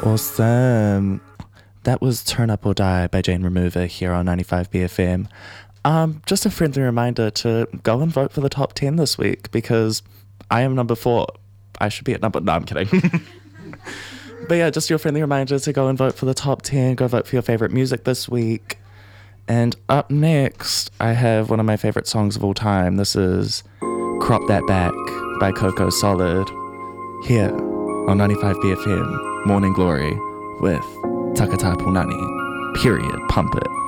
Awesome. That was Turn Up or Die by Jane Remover here on 95 BFM. Just a friendly reminder to go and vote for the top 10 this week because I am number 4. I should be at number... No, I'm kidding. But yeah, just your friendly reminder to go and vote for the top 10. Go vote for your favorite music this week. And up next, I have one of my favorite songs of all time. This is Crop That Back by Coco Solid here on 95 BFM Morning Glory with Takatai Punani. Period. Pump it.